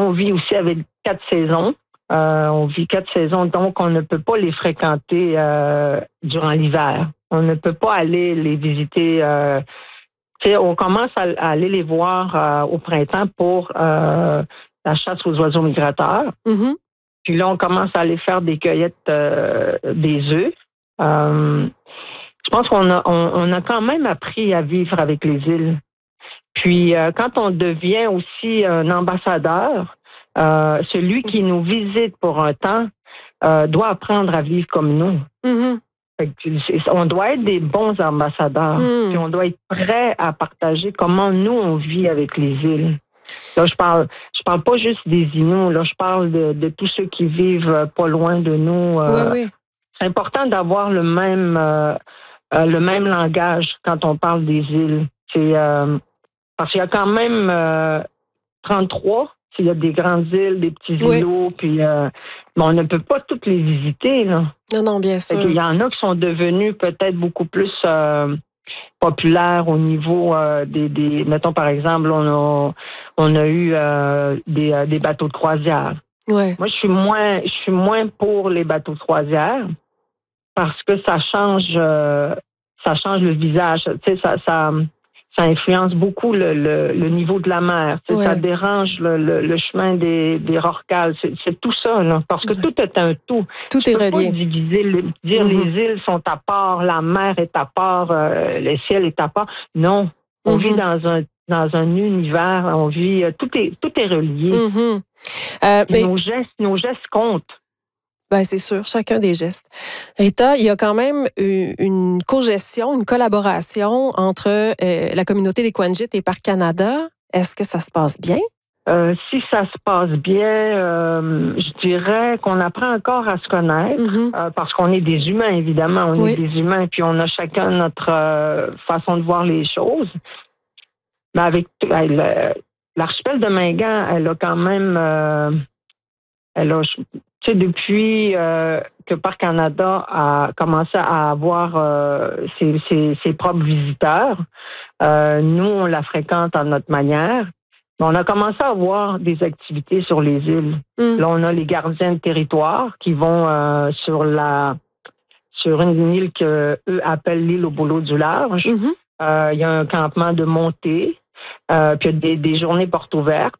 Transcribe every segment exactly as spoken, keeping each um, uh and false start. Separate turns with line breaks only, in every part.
on vit aussi avec quatre saisons. Euh, on vit quatre saisons, donc on ne peut pas les fréquenter euh, durant l'hiver. On ne peut pas aller les visiter. Euh, on commence à, à aller les voir euh, au printemps pour euh, la chasse aux oiseaux migrateurs.
Mm-hmm.
Puis là, on commence à aller faire des cueillettes euh, des œufs. Euh, je pense qu'on a, on, on a quand même appris à vivre avec les îles. Puis euh, quand on devient aussi un ambassadeur, Euh, celui qui nous visite pour un temps euh, doit apprendre à vivre comme nous.
Mm-hmm.
Fait que on doit être des bons ambassadeurs.
Mm.
Puis on doit être prêt à partager comment nous, on vit avec les îles. Là, je parle, je parle pas juste des Inuits. Là, je parle de, de tous ceux qui vivent pas loin de nous. Euh,
oui, oui.
C'est important d'avoir le même, euh, euh, le même langage quand on parle des îles. C'est, euh, parce qu'il y a quand même euh, trente-trois. Il y a des grandes îles, des petits
oui.
îlots, puis euh, mais on ne peut pas toutes les visiter, là.
Non, non, bien sûr.
Il y en a qui sont devenus peut-être beaucoup plus euh, populaires au niveau euh, des, des... Mettons, par exemple, on a, on a eu euh, des, euh, des bateaux de croisière.
Ouais.
Moi, je suis moins, je suis moins pour les bateaux de croisière parce que ça change, euh, ça change le visage. Tu sais, ça... ça Ça influence beaucoup le, le, le niveau de la mer. Ouais. Ça dérange le, le, le chemin des, des rorquals. C'est, c'est tout ça, là, parce que ouais. tout est un tout.
Tout
tu
est
peux
relié.
Pas diviser, le, dire mm-hmm. les îles sont à part, la mer est à part, euh, le ciel est à part. Non, on mm-hmm. vit dans un dans un univers, on vit, tout est tout est relié.
Mm-hmm. Euh, mais...
Nos gestes, nos gestes comptent.
Ben, c'est sûr, chacun des gestes. Rita, il y a quand même une co-gestion, une collaboration entre euh, la communauté des Quanjit et Parcs Canada. Est-ce que ça se passe bien?
Euh, si ça se passe bien, euh, je dirais qu'on apprend encore à se connaître mm-hmm. euh, parce qu'on est des humains, évidemment. On oui. est des humains, puis on a chacun notre euh, façon de voir les choses. Mais avec elle, l'archipel de Mingan, elle a quand même... Euh, elle a... Tu sais, depuis euh, que Parcs Canada a commencé à avoir euh, ses, ses, ses propres visiteurs, euh, nous, on la fréquente à notre manière. On a commencé à avoir des activités sur les îles. Mm. Là, on a les gardiens de territoire qui vont euh, sur la sur une île que eux appellent l'île au boulot du large. Il mm-hmm. euh, y a un campement de montée, euh, puis il y a des, des journées portes ouvertes.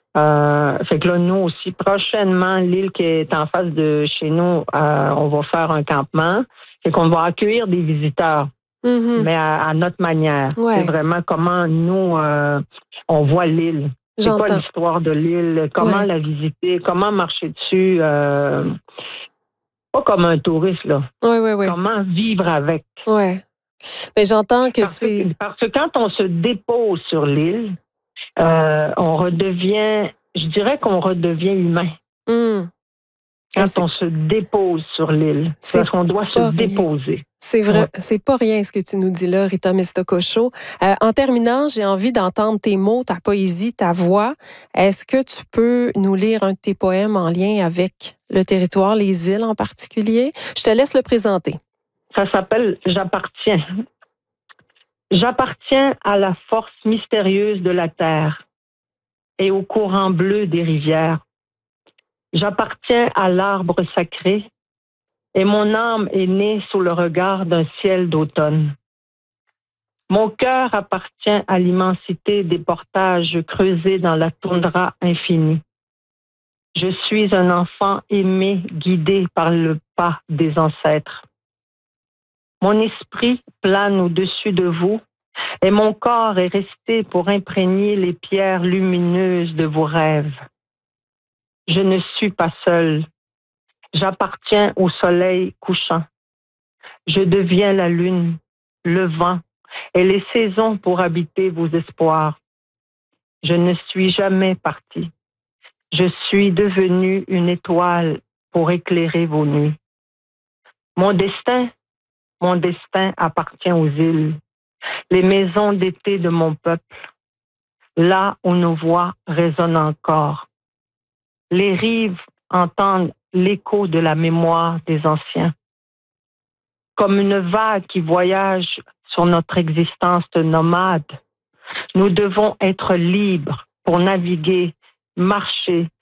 Euh, fait que là, nous aussi, prochainement, l'île qui est en face de chez nous, euh, on va faire un campement. Fait qu'on va accueillir des visiteurs, mm-hmm. mais à, à notre manière. Ouais. C'est vraiment comment nous, euh, on voit l'île. C'est
J'entends.
quoi l'histoire de l'île, comment ouais. la visiter, comment marcher dessus. Euh, pas comme un touriste, là.
Oui, oui, oui.
Comment vivre avec.
Oui. Mais j'entends que
parce
c'est...
Que, parce que quand on se dépose sur l'île, Euh, on redevient, je dirais qu'on redevient humain.
Mm.
Quand on se dépose sur l'île, c'est parce qu'on doit se
rien.
déposer.
C'est vrai,
ouais.
c'est pas rien ce que tu nous dis là, Rita Meztococho. Euh, en terminant, j'ai envie d'entendre tes mots, ta poésie, ta voix. Est-ce que tu peux nous lire un de tes poèmes en lien avec le territoire, les îles en particulier? Je te laisse le présenter.
Ça s'appelle « J'appartiens ». J'appartiens à la force mystérieuse de la terre et au courant bleu des rivières. J'appartiens à l'arbre sacré et mon âme est née sous le regard d'un ciel d'automne. Mon cœur appartient à l'immensité des portages creusés dans la toundra infinie. Je suis un enfant aimé, guidé par le pas des ancêtres. Mon esprit plane au-dessus de vous et mon corps est resté pour imprégner les pierres lumineuses de vos rêves. Je ne suis pas seule. J'appartiens au soleil couchant. Je deviens la lune, le vent et les saisons pour habiter vos espoirs. Je ne suis jamais partie. Je suis devenue une étoile pour éclairer vos nuits. Mon destin Mon destin appartient aux îles, les maisons d'été de mon peuple, là où nos voix résonnent encore. Les rives entendent l'écho de la mémoire des anciens. Comme une vague qui voyage sur notre existence de nomade, nous devons être libres pour naviguer, marcher,